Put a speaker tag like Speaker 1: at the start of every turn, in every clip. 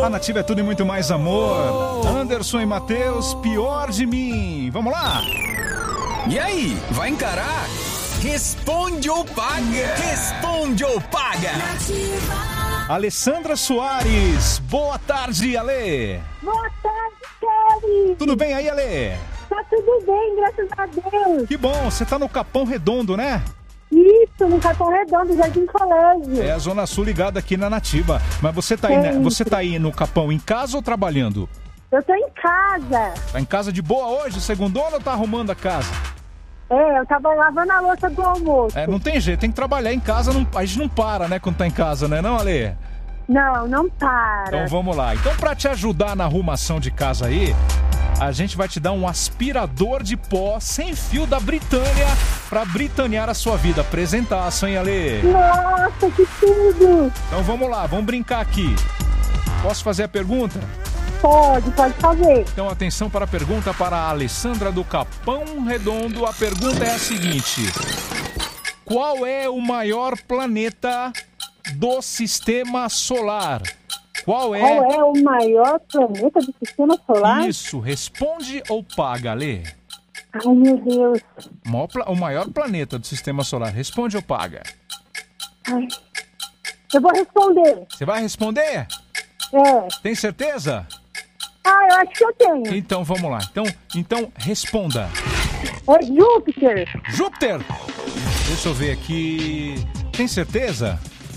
Speaker 1: A Nativa é tudo e muito mais amor. Anderson e Matheus, pior de mim. Vamos lá?
Speaker 2: E aí, vai encarar? Responde ou paga? Responde ou paga?
Speaker 1: Alessandra Soares, boa tarde, Ale.
Speaker 3: Boa tarde, Kelly.
Speaker 1: Tudo bem aí, Ale?
Speaker 3: Tá tudo bem, graças a Deus.
Speaker 1: Que bom, você tá no Capão Redondo, né?
Speaker 3: Isso, no Capão Redondo, Jardim Colégio.
Speaker 1: É a Zona Sul ligada aqui na Nativa. Mas você tá aí, né? Você tá aí no Capão em casa ou trabalhando?
Speaker 3: Eu tô em casa.
Speaker 1: Tá em casa de boa hoje, segundona, ou tá arrumando a casa?
Speaker 3: Eu tava lavando a louça do almoço.
Speaker 1: Não tem jeito, tem que trabalhar em casa, a gente não para, né, quando tá em casa, né, não, Ale?
Speaker 3: Não para.
Speaker 1: Então vamos lá. Então, pra te ajudar na arrumação de casa aí, a gente vai te dar um aspirador de pó sem fio da Britânia pra britanear a sua vida. Apresentaço, hein, Ale?
Speaker 3: Nossa, que tudo!
Speaker 1: Então vamos lá, vamos brincar aqui. Posso fazer a pergunta?
Speaker 3: Pode fazer.
Speaker 1: Então atenção para a pergunta para a Alessandra do Capão Redondo. A pergunta é a seguinte: qual é o maior planeta do Sistema Solar? Qual é
Speaker 3: o maior planeta do Sistema Solar?
Speaker 1: Isso, responde ou paga, Ale?
Speaker 3: Ai, meu Deus.
Speaker 1: O maior planeta do Sistema Solar, responde ou paga?
Speaker 3: Ai, eu vou responder.
Speaker 1: Você vai responder? Tem certeza?
Speaker 3: Eu acho que eu tenho.
Speaker 1: Então vamos lá. Então responda.
Speaker 3: É Júpiter.
Speaker 1: Júpiter! Deixa eu ver aqui. Tem certeza?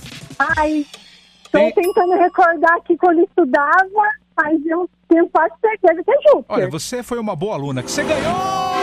Speaker 3: Tô tentando recordar aqui quando eu estudava, mas eu tenho quase certeza que é Júpiter.
Speaker 1: Olha, você foi uma boa aluna, que você ganhou!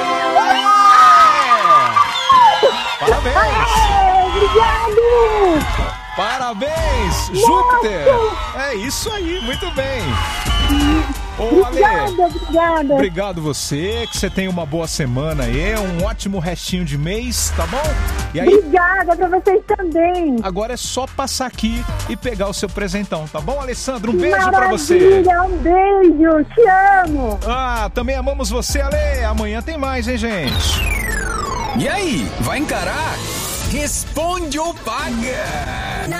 Speaker 1: Parabéns!
Speaker 3: Obrigado!
Speaker 1: Parabéns, Júpiter! É isso aí, muito bem! Ô, Ale,
Speaker 3: obrigada!
Speaker 1: Obrigado você, que você tenha uma boa semana aí, um ótimo restinho de mês, tá bom? E aí,
Speaker 3: obrigada pra vocês também!
Speaker 1: agora é só passar aqui e pegar o seu presentão, tá bom, Alessandro? Um beijo pra você!
Speaker 3: Um beijo, te amo!
Speaker 1: Também amamos você, Ale! Amanhã tem mais, hein, gente?
Speaker 2: E aí, vai encarar? Responde ou paga?